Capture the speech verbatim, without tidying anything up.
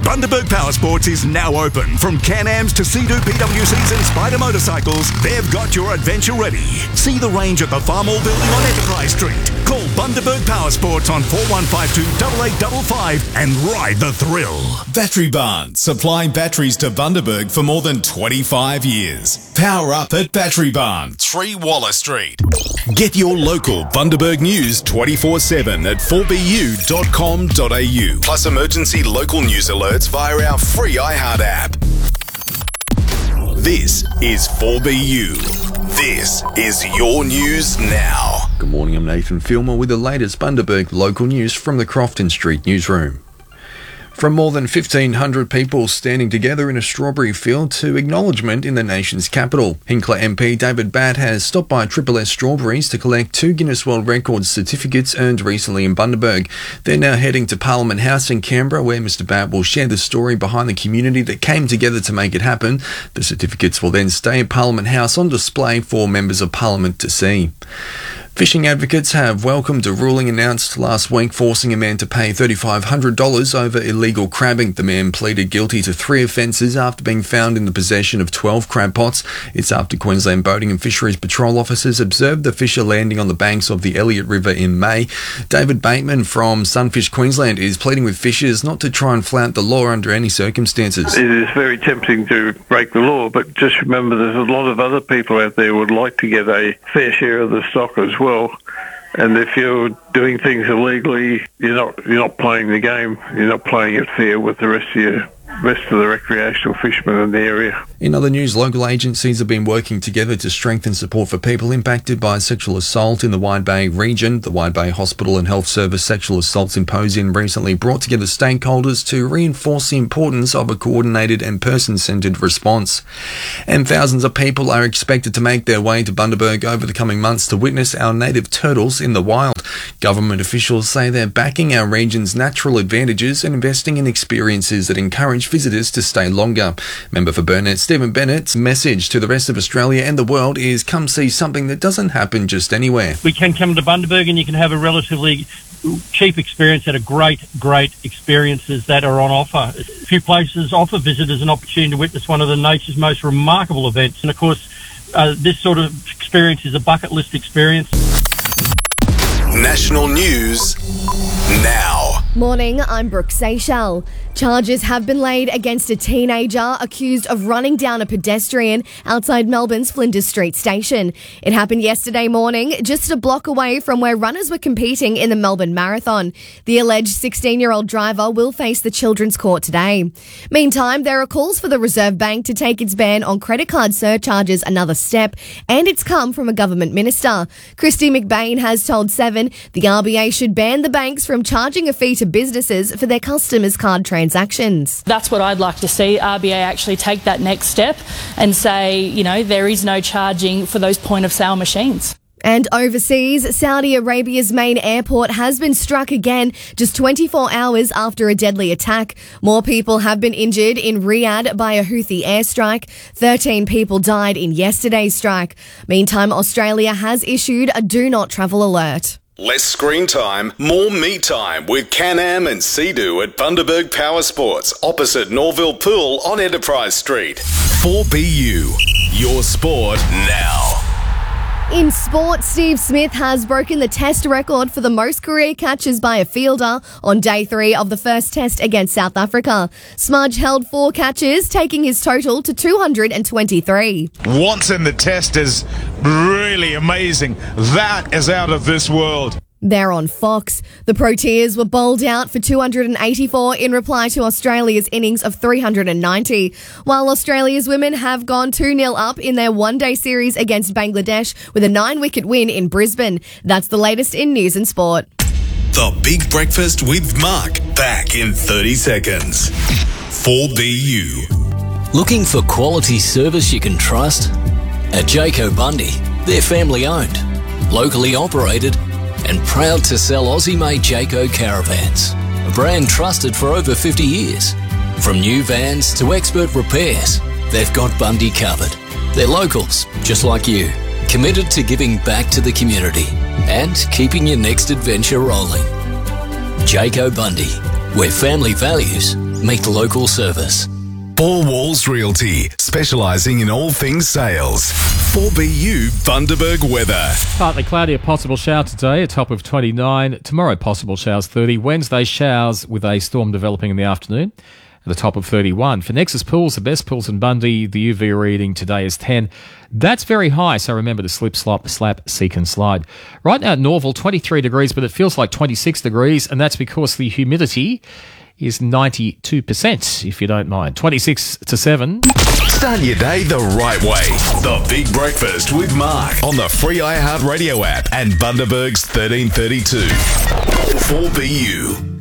Bundaberg Power Sports is now open. From Can-Ams to Sea-Doo P W Cs and Spider motorcycles, they've got your adventure ready. See the range at the Farmall building on Enterprise Street. Call Bundaberg Power Sports on four one five two, eight eight five five and ride the thrill. Battery Barn, supplying batteries to Bundaberg for more than twenty-five years. Power up at Battery Barn, three Waller Street. Get your local Bundaberg news twenty-four seven at four b u dot com dot a u. Plus emergency local news alerts via our free iHeart app. This is four B U. This is your news now. Good morning, I'm Nathan Filmer with the latest Bundaberg local news from the Crofton Street newsroom. From more than fifteen hundred people standing together in a strawberry field to acknowledgement in the nation's capital, Hinkler M P David Batt has stopped by Triple S Strawberries to collect two Guinness World Records certificates earned recently in Bundaberg. They're now heading to Parliament House in Canberra, where Mr Batt will share the story behind the community that came together to make it happen. The certificates will then stay at Parliament House on display for members of Parliament to see. Fishing advocates have welcomed a ruling announced last week forcing a man to pay three thousand five hundred dollars over illegal crabbing. The man pleaded guilty to three offences after being found in the possession of twelve crab pots. It's after Queensland Boating and Fisheries Patrol officers observed the fisher landing on the banks of the Elliott River in May. David Bateman from Sunfish Queensland is pleading with fishers not to try and flout the law under any circumstances. It is very tempting to break the law, but just remember there's a lot of other people out there who would like to get a fair share of the stock as well. And if you're doing things illegally, you're not you're not playing the game. You're not playing it fair with the rest of your rest of the recreational fishermen in the area. In other news, local agencies have been working together to strengthen support for people impacted by sexual assault in the Wide Bay region. The Wide Bay Hospital and Health Service Sexual Assault Symposium recently brought together stakeholders to reinforce the importance of a coordinated and person-centred response. And thousands of people are expected to make their way to Bundaberg over the coming months to witness our native turtles in the wild. Government officials say they're backing our region's natural advantages and investing in experiences that encourage visitors to stay longer. Member for Burnett Stephen Bennett's message to the rest of Australia and the world is come see something that doesn't happen just anywhere. We can come to Bundaberg and you can have a relatively cheap experience at a great, great experiences that are on offer. A few places offer visitors an opportunity to witness one of the nature's most remarkable events. And of course, uh, this sort of experience is a bucket list experience. National news now. Morning, I'm Brooke Seychelles. Charges have been laid against a teenager accused of running down a pedestrian outside Melbourne's Flinders Street station. It happened yesterday morning, just a block away from where runners were competing in the Melbourne Marathon. The alleged sixteen-year-old driver will face the Children's Court today. Meantime, there are calls for the Reserve Bank to take its ban on credit card surcharges another step, and it's come from a government minister. Christy McBain has told Seven the R B A should ban the banks from charging a fee to businesses for their customers' card transactions. That's what I'd like to see, R B A actually take that next step and say, you know, there is no charging for those point-of-sale machines. And overseas, Saudi Arabia's main airport has been struck again just twenty-four hours after a deadly attack. More people have been injured in Riyadh by a Houthi airstrike. thirteen people died in yesterday's strike. Meantime, Australia has issued a do not travel alert. Less screen time, more me time with Can-Am and Sea-Doo at Bundaberg Power Sports, opposite Norville Pool on Enterprise Street. four B U, your sport now. In sport, Steve Smith has broken the test record for the most career catches by a fielder on day three of the first test against South Africa. Smudge held four catches, taking his total to two hundred twenty-three. What's in the test is really amazing. That is out of this world. There on Fox, the Proteas were bowled out for two hundred eighty-four in reply to Australia's innings of three hundred ninety, while Australia's women have gone two nil up in their one-day series against Bangladesh with a nine-wicket win in Brisbane. That's the latest in news and sport. The Big Breakfast with Mark, back in thirty seconds. four B U. Looking for quality service you can trust? At Jayco Bundy, they're family-owned, locally operated, and proud to sell Aussie-made Jayco caravans, a brand trusted for over fifty years. From new vans to expert repairs, they've got Bundy covered. They're locals, just like you, committed to giving back to the community and keeping your next adventure rolling. Jayco Bundy, where family values meet local service. Four Walls Realty, specialising in all things sales. four B U Bundaberg weather. Partly cloudy, a possible shower today, a top of twenty-nine. Tomorrow, possible showers thirty. Wednesday, showers with a storm developing in the afternoon at a top of thirty-one. For Nexus Pools, the best pools in Bundy, the U V reading today is ten. That's very high, so remember to slip, slop, slap, seek and slide. Right now at Norval, twenty-three degrees, but it feels like twenty-six degrees, and that's because the humidity is ninety-two percent, if you don't mind. twenty-six to seven. Start your day the right way. The Big Breakfast with Mark on the free iHeartRadio app and Bundaberg's thirteen thirty-two. four B U.